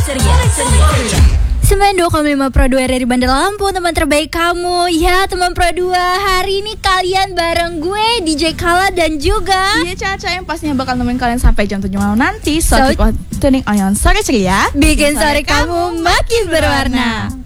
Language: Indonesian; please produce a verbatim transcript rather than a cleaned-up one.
ceria, ceria. sembilan puluh dua koma lima Pro dua dari Bandar Lampung, teman terbaik kamu. Ya teman Pro dua, hari ini kalian bareng gue D J Kala dan juga Iya Caca yang pastinya bakal nemenin kalian sampai jam tujuh malam nanti. So, So- keep on tuning on Sore Ceria, bikin sore kamu makin berwarna.